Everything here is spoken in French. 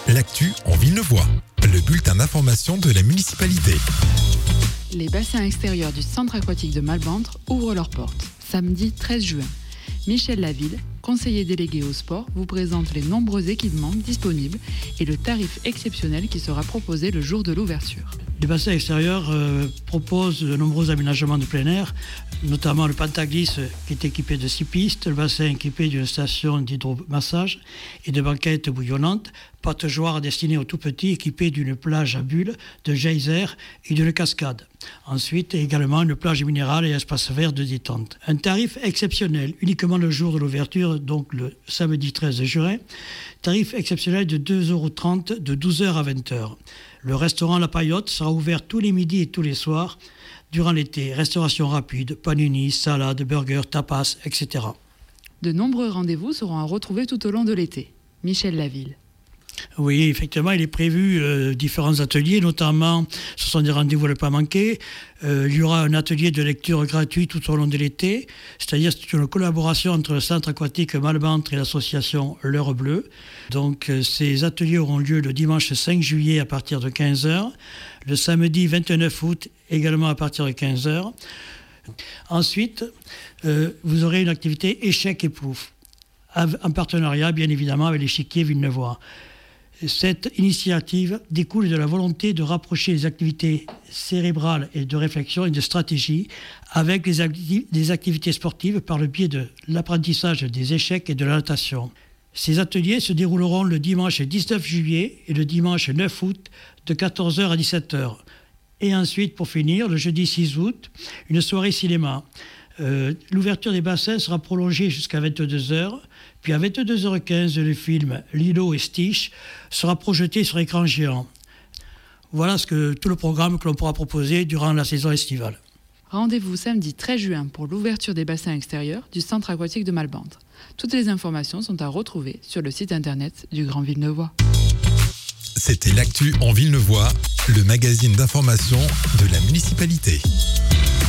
l'actu en Villeneuvois, le bulletin d'information de la municipalité. Les bassins extérieurs du centre aquatique de Malbantre ouvrent leurs portes, samedi 13 juin. Michel Laville, conseiller délégué au sport, vous présente les nombreux équipements disponibles et le tarif exceptionnel qui sera proposé le jour de l'ouverture. Les bassins extérieurs proposent de nombreux aménagements de plein air, notamment le Pentaglisse qui est équipé de 6 pistes, le bassin équipé d'une station d'hydromassage et de banquettes bouillonnantes, pataugeoire destiné aux tout-petits équipé d'une plage à bulles, de geyser et d'une cascade. Ensuite, également une plage minérale et espace vert de détente. Un tarif exceptionnel, uniquement le jour de l'ouverture, donc le samedi 13 juin. Tarif exceptionnel de 2,30 € de 12h à 20h. Le restaurant La Paillote sera ouvert tous les midis et tous les soirs durant l'été. Restauration rapide, panini, salade, burgers, tapas, etc. De nombreux rendez-vous seront à retrouver tout au long de l'été. Michel Laville. Oui, effectivement, il est prévu différents ateliers, notamment, ce sont des rendez-vous à ne pas manquer. Il y aura un atelier de lecture gratuit tout au long de l'été, c'est-à-dire c'est une collaboration entre le centre aquatique Malbantre et l'association L'Heure Bleue. Donc, ces ateliers auront lieu le dimanche 5 juillet à partir de 15h, le samedi 29 août également à partir de 15h. Ensuite, vous aurez une activité échec et plouf, en partenariat bien évidemment avec l'échiquier Villeneuvois. Cette initiative découle de la volonté de rapprocher les activités cérébrales et de réflexion et de stratégie avec des activités sportives par le biais de l'apprentissage des échecs et de la natation. Ces ateliers se dérouleront le dimanche 19 juillet et le dimanche 9 août de 14h à 17h. Et ensuite, pour finir, le jeudi 6 août, une soirée cinéma. L'ouverture des bassins sera prolongée jusqu'à 22h. Puis à 22h15, le film Lilo et Stitch sera projeté sur écran géant. Voilà tout le programme que l'on pourra proposer durant la saison estivale. Rendez-vous samedi 13 juin pour l'ouverture des bassins extérieurs du centre aquatique de Malbantre. Toutes les informations sont à retrouver sur le site internet du Grand Villeneuvois. C'était l'actu en Villeneuvois, le magazine d'information de la municipalité.